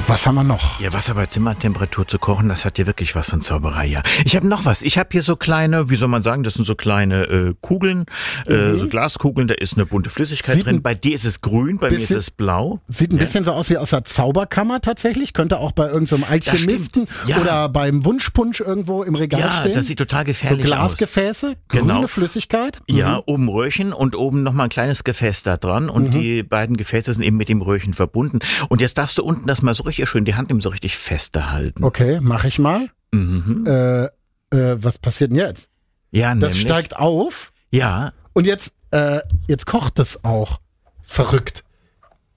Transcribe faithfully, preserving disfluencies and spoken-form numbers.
was haben wir noch? Ja, Wasser bei Zimmertemperatur zu kochen, das hat ja wirklich was von Zauberei, ja. Ich habe noch was. Ich habe hier so kleine, wie soll man sagen, das sind so kleine äh, Kugeln, mhm. äh, so Glaskugeln, da ist eine bunte Flüssigkeit sieht drin. Bei dir ist es grün, bei bisschen, mir ist es blau. Sieht ein ja. bisschen so aus wie aus der Zauberkammer tatsächlich. Könnte auch bei irgendeinem so Alchemisten ja. oder beim Wunschpunsch irgendwo im Regal ja, stehen. Ja, das sieht total gefährlich so Glasgefäße, aus. grüne genau. Flüssigkeit. Ja, mhm. oben Röhrchen und oben nochmal ein kleines Gefäß da dran. Und mhm. die beiden Gefäße sind eben mit dem Röhrchen verbunden. Und jetzt darfst du unten das mal so richtig schön, die Hand eben so richtig fester halten. Okay, mach ich mal. Mhm. Äh, äh, was passiert denn jetzt? Ja, das nämlich, steigt auf. Ja. Und jetzt, äh, jetzt kocht es auch. Verrückt.